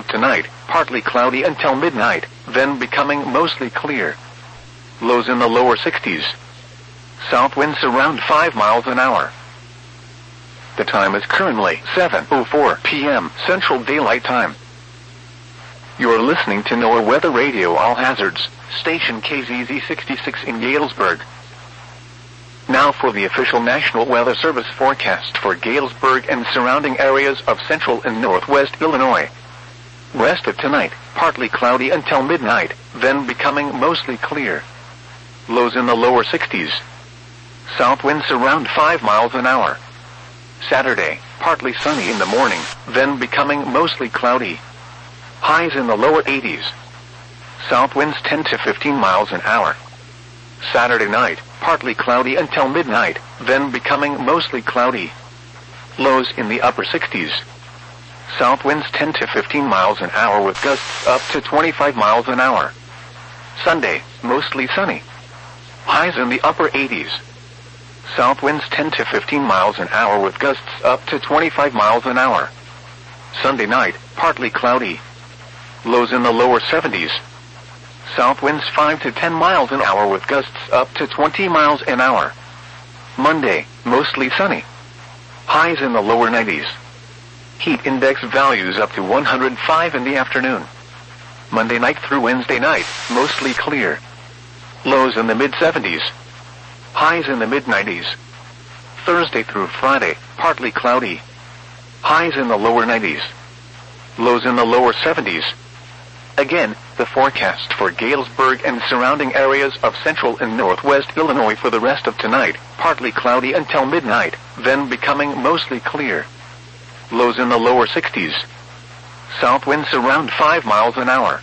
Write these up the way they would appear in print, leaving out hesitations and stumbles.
of tonight, partly cloudy until midnight, then becoming mostly clear. Lows in the lower 60s. South winds around 5 miles an hour. The time is currently 7:04 p.m. Central Daylight Time. You're listening to NOAA Weather Radio All Hazards, station KZZ 66 in Galesburg. Now for the official National Weather Service forecast for Galesburg and surrounding areas of central and northwest Illinois. Rest of tonight, partly cloudy until midnight, then becoming mostly clear. Lows in the lower 60s. South winds around 5 miles an hour. Saturday, partly sunny in the morning, then becoming mostly cloudy. Highs in the lower 80s. South winds 10 to 15 miles an hour. Saturday night, partly cloudy until midnight, then becoming mostly cloudy. Lows in the upper 60s. South winds 10 to 15 miles an hour with gusts up to 25 miles an hour. Sunday, mostly sunny. Highs in the upper 80s. South winds 10 to 15 miles an hour with gusts up to 25 miles an hour. Sunday night, partly cloudy. Lows in the lower 70s. South winds 5 to 10 miles an hour with gusts up to 20 miles an hour. Monday, mostly sunny. Highs in the lower 90s. Heat index values up to 105 in the afternoon. Monday night through Wednesday night, mostly clear. Lows in the mid-70s. Highs in the mid-90s. Thursday through Friday, partly cloudy. Highs in the lower 90s. Lows in the lower 70s. Again, the forecast for Galesburg and surrounding areas of central and northwest Illinois for the rest of tonight, partly cloudy until midnight, then becoming mostly clear. Lows in the lower 60s. South winds around 5 miles an hour.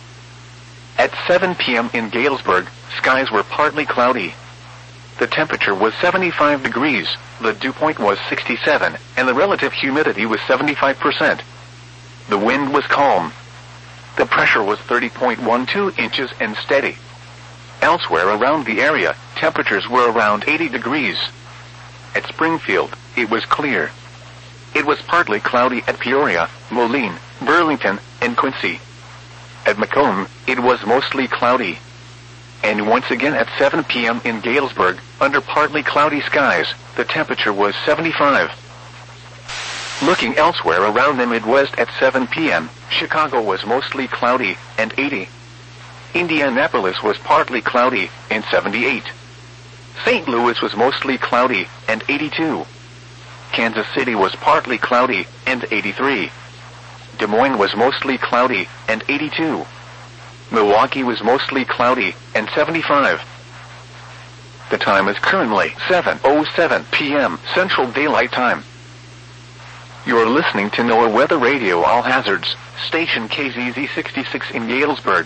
At 7 p.m. in Galesburg, skies were partly cloudy. The temperature was 75 degrees, the dew point was 67, and the relative humidity was 75%. The wind was calm. The pressure was 30.12 inches and steady. Elsewhere around the area, temperatures were around 80 degrees. At Springfield, it was clear. It was partly cloudy at Peoria, Moline, Burlington, and Quincy. At Macomb, it was mostly cloudy. And once again at 7 p.m. in Galesburg, under partly cloudy skies, the temperature was 75. Looking elsewhere around the Midwest at 7 p.m., Chicago was mostly cloudy, and 80. Indianapolis was partly cloudy, and 78. St. Louis was mostly cloudy, and 82. Kansas City was partly cloudy, and 83. Des Moines was mostly cloudy, and 82. Milwaukee was mostly cloudy, and 75. The time is currently 7:07 p.m. Central Daylight Time. You're listening to NOAA Weather Radio All Hazards, station KZZ 66 in Galesburg.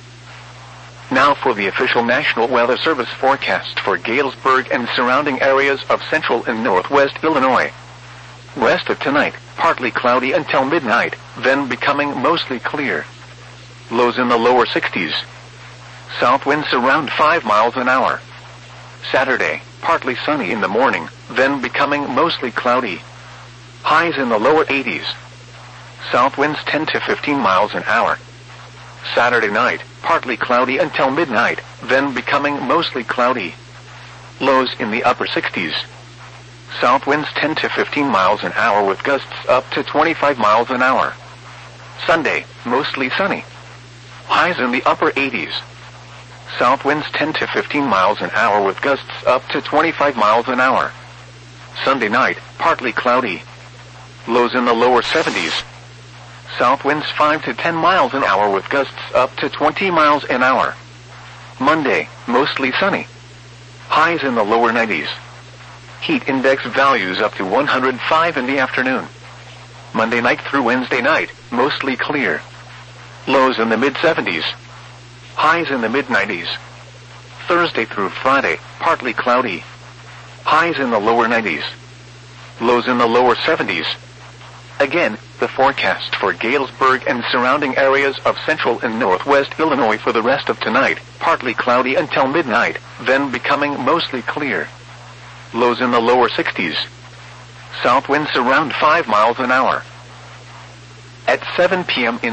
Now for the official National Weather Service forecast for Galesburg and surrounding areas of central and northwest Illinois. Rest of tonight, partly cloudy until midnight, then becoming mostly clear. Lows in the lower 60s. South winds around 5 miles an hour. Saturday, partly sunny in the morning, then becoming mostly cloudy. Highs in the lower 80s. South winds 10 to 15 miles an hour. Saturday night, partly cloudy until midnight, then becoming mostly cloudy. Lows in the upper 60s. South winds 10 to 15 miles an hour with gusts up to 25 miles an hour. Sunday, mostly sunny. Highs in the upper 80s. South winds 10 to 15 miles an hour with gusts up to 25 miles an hour. Sunday night, partly cloudy. Lows in the lower 70s. South winds 5 to 10 miles an hour with gusts up to 20 miles an hour. Monday, mostly sunny. Highs in the lower 90s. Heat index values up to 105 in the afternoon. Monday night through Wednesday night, mostly clear. Lows in the mid-70s. Highs in the mid-90s. Thursday through Friday, partly cloudy. Highs in the lower 90s. Lows in the lower 70s. Again, the forecast for Galesburg and surrounding areas of central and northwest Illinois for the rest of tonight, partly cloudy until midnight, then becoming mostly clear. Lows in the lower 60s. South winds around 5 miles an hour. At 7 p.m. in